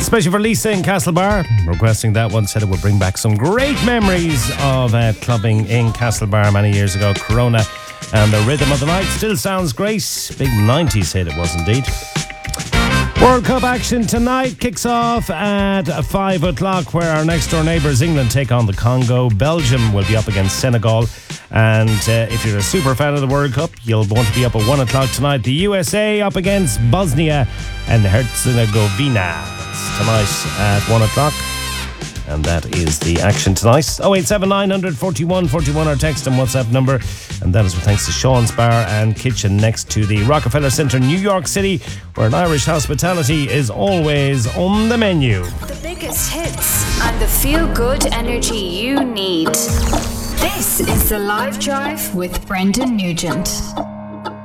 especially for Lisa in Castlebar, requesting that one. Said it would bring back some great memories of clubbing in Castlebar many years ago. Corona and the rhythm of the night still sounds great. Big 90s hit it was indeed. World Cup action tonight kicks off at 5 o'clock, where our next door neighbours England take on the Congo. Belgium will be up against Senegal. And if you're a super fan of the World Cup, you'll want to be up at 1 o'clock tonight. The USA up against Bosnia and Herzegovina. That's tonight at 1 o'clock. And that is the action tonight. 087 900 41 41, our text and WhatsApp number. And that is with thanks to Sean's Bar and Kitchen next to the Rockefeller Centre, New York City, where an Irish hospitality is always on the menu. The biggest hits and the feel-good energy you need. This is The Live Drive with Brendan Nugent.